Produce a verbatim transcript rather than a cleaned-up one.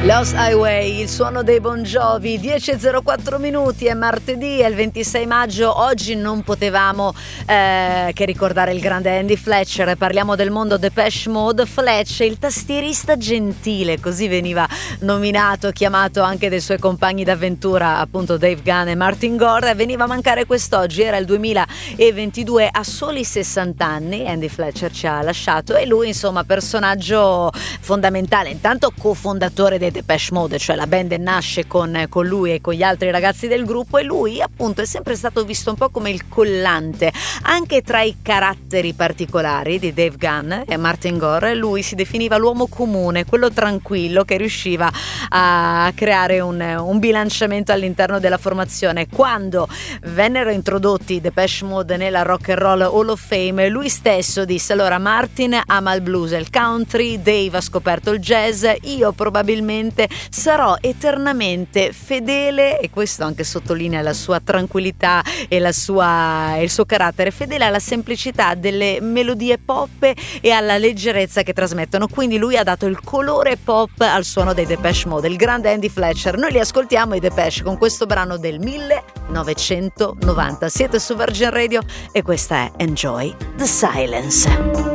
Lost Highway, il suono dei Bon Jovi. Dieci e zero quattro minuti, è martedì, è il ventisei maggio. Oggi non potevamo eh, che ricordare il grande Andy Fletcher. Parliamo del mondo Depeche Mode. Fletch, il tastierista gentile, così veniva nominato, chiamato anche dai suoi compagni d'avventura, appunto Dave Gunn e Martin Gore. Veniva a mancare quest'oggi, era il duemilaventidue, a soli sessanta anni Andy Fletcher ci ha lasciato, e lui insomma personaggio fondamentale, intanto cofondatore dei Depeche Mode, cioè la band nasce con, con lui e con gli altri ragazzi del gruppo, e lui appunto è sempre stato visto un po' come il collante anche tra i caratteri particolari di Dave Gunn e Martin Gore. Lui si definiva l'uomo comune, quello tranquillo che riusciva a creare un, un bilanciamento all'interno della formazione. Quando vennero introdotti i Depeche Mode nella Rock and Roll Hall of Fame, lui stesso disse: allora, Martin ama il blues e il country, Dave ha scoperto il jazz, io probabilmente sarò eternamente fedele, e questo anche sottolinea la sua tranquillità e la sua, il suo carattere, fedele alla semplicità delle melodie pop e alla leggerezza che trasmettono. Quindi lui ha dato il colore pop al suono dei Depeche Mode, il grande Andy Fletcher. Noi li ascoltiamo i Depeche con questo brano del millenovecentonovanta. Siete su Virgin Radio e questa è Enjoy the Silence.